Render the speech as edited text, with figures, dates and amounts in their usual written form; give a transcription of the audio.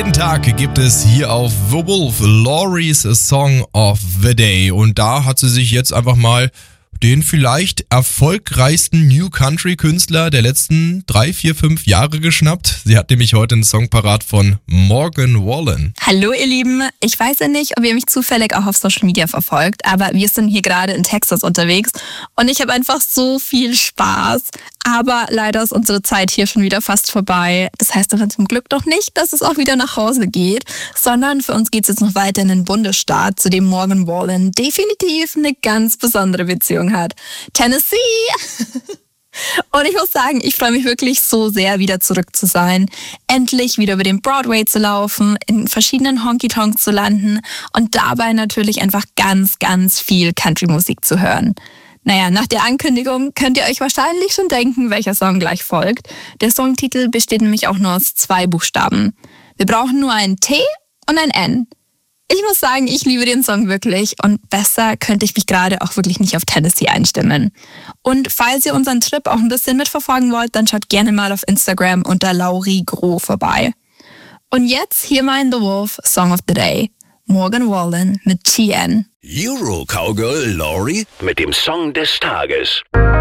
Jeden Tag gibt es hier auf The Wolf Laurie's Song of the Day. Und da hat sie sich jetzt einfach mal den vielleicht erfolgreichsten New Country Künstler der letzten 3, 4, 5 Jahre geschnappt. Sie hat nämlich heute einen Song parat von Morgan Wallen. Hallo ihr Lieben, ich weiß ja nicht, ob ihr mich zufällig auch auf Social Media verfolgt, aber wir sind hier gerade in Texas unterwegs und ich habe einfach so viel Spaß. Aber leider ist unsere Zeit hier schon wieder fast vorbei. Das heißt aber zum Glück noch nicht, dass es auch wieder nach Hause geht, sondern für uns geht es jetzt noch weiter in den Bundesstaat, zu dem Morgan Wallen definitiv eine ganz besondere Beziehung hat. Tennessee! Und ich muss sagen, ich freue mich wirklich so sehr, wieder zurück zu sein. Endlich wieder über den Broadway zu laufen, in verschiedenen Honky-Tonks zu landen und dabei natürlich einfach ganz, ganz viel Country-Musik zu hören. Naja, nach der Ankündigung könnt ihr euch wahrscheinlich schon denken, welcher Song gleich folgt. Der Songtitel besteht nämlich auch nur aus 2 Buchstaben. Wir brauchen nur ein T und ein N. Ich muss sagen, ich liebe den Song wirklich und besser könnte ich mich gerade auch wirklich nicht auf Tennessee einstimmen. Und falls ihr unseren Trip auch ein bisschen mitverfolgen wollt, dann schaut gerne mal auf Instagram unter Laurie Groh vorbei. Und jetzt hier mal in The Wolf Song of the Day. Morgan Wallen mit TN. Euro Cowgirl Laurie mit dem Song des Tages.